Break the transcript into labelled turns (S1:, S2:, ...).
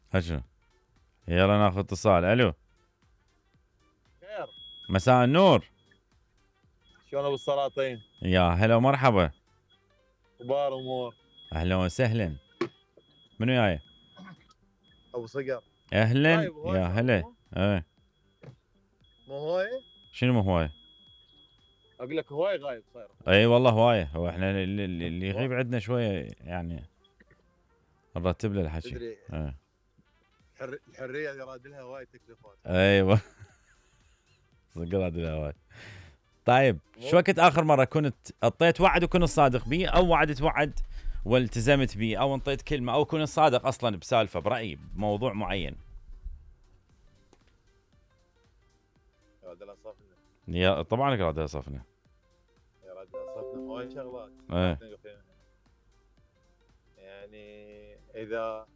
S1: هشو. يلا ناخذ اتصال. الو.
S2: خير.
S1: مساء النور.
S2: شلون ابو السلاطين؟
S1: يا هلا ومرحبا.
S2: اخبار امور؟
S1: اهلا وسهلا. منو جاي؟
S2: ابو صقر.
S1: اهلا
S2: غايب هواي
S1: يا هلا.
S2: شغله؟
S1: ايه.
S2: مو هواي؟
S1: شنو مو هواي؟
S2: اقول لك هواي غايب صاير.
S1: اي والله هوايه. هو احنا اللي يغيب عندنا شويه يعني نرتب له الحكي.
S2: تدري
S1: ايه.
S2: الحريه يراد لها هواي تكلفات.
S1: ايوه. صقر هذه الهواي. طيب شو
S2: مو
S1: وقت اخر مره كنت اعطيت وعد وكنت صادق بيه، او وعدت وعد والتزمت بيه، او انطيت كلمه، او كنت صادق اصلا بسالفه برايي بموضوع معين؟
S2: يراد لها صفنه.
S1: يا طبعا قاعد صفنا.
S2: يراد لها صفنه هواي شغلات.
S1: ايه.
S2: يعني اذا